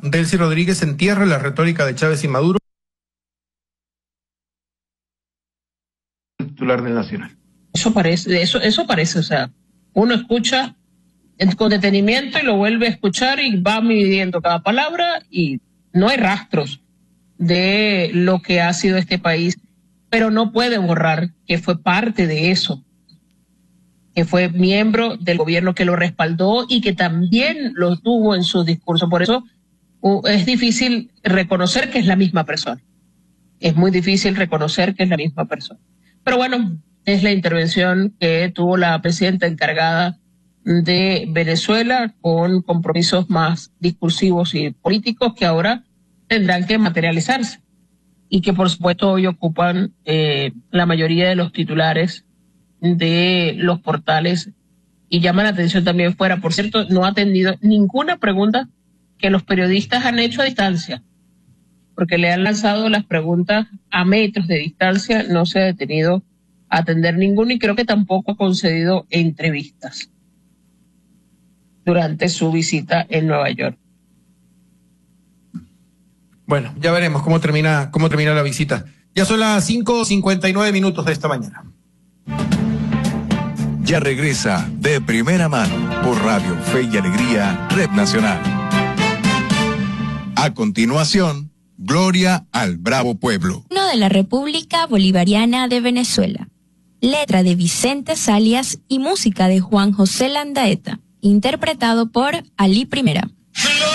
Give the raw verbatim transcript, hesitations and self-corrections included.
Delcy Rodríguez entierra la retórica de Chávez y Maduro. Titular del Nacional. Eso parece, eso, eso parece, o sea, uno escucha con detenimiento y lo vuelve a escuchar y va midiendo cada palabra y no hay rastros de lo que ha sido este país, pero no puede borrar que fue parte de eso, que fue miembro del gobierno que lo respaldó y que también lo tuvo en su discurso. Por eso uh, es difícil reconocer que es la misma persona. Es muy difícil reconocer que es la misma persona. Pero bueno, es la intervención que tuvo la presidenta encargada de Venezuela con compromisos más discursivos y políticos que ahora tendrán que materializarse y que por supuesto hoy ocupan eh, la mayoría de los titulares de los portales y llaman la atención también fuera. Por cierto, no ha atendido ninguna pregunta que los periodistas han hecho a distancia, porque le han lanzado las preguntas a metros de distancia, no se ha detenido a atender ninguno y creo que tampoco ha concedido entrevistas durante su visita en Nueva York. Bueno, ya veremos cómo termina, cómo termina la visita. Ya son las cinco cincuenta y nueve minutos de esta mañana. Ya regresa De Primera Mano por Radio Fe y Alegría, Red Nacional. A continuación, Gloria al Bravo Pueblo. Himno de la República Bolivariana de Venezuela. Letra de Vicente Salias y música de Juan José Landaeta, interpretado por Ali Primera.